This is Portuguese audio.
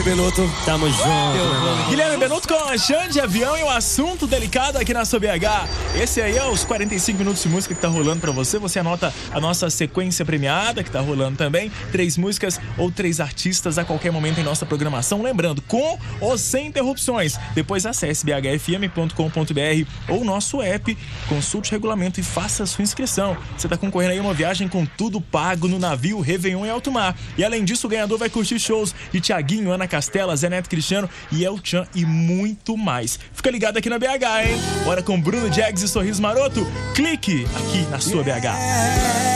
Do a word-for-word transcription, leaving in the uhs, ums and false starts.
Guilherme Benuto. Tamo junto. Guilherme Benuto com a Xande Avião e um assunto delicado aqui na sua B H. Esse aí é os quarenta e cinco minutos de música que tá rolando pra você. Você anota a nossa sequência premiada que tá rolando também. Três músicas ou três artistas a qualquer momento em nossa programação. Lembrando, com ou sem interrupções. Depois acesse b h f m ponto com ponto b r ou nosso app, consulte o regulamento e faça a sua inscrição. Você tá concorrendo aí a uma viagem com tudo pago no navio Réveillon em alto mar. E além disso, o ganhador vai curtir shows de Thiaguinho, Ana Castela, Zé Neto Cristiano e El Chan e muito mais. Fica ligado aqui na B H, hein? Bora com Bruno Jags e Sorriso Maroto. Clique aqui na sua B H.